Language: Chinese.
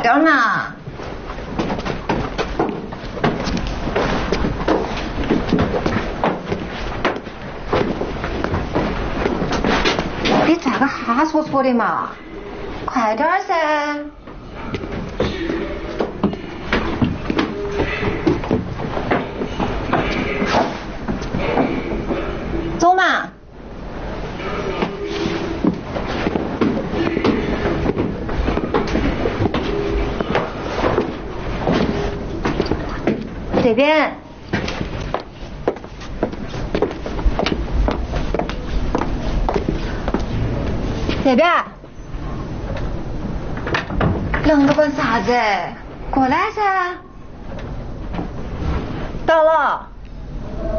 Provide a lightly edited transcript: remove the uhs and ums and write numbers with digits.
点嘛。你咋个哈戳戳的嘛？快点噻！走嘛！这边。这边。愣着干啥子？过来噻！到了。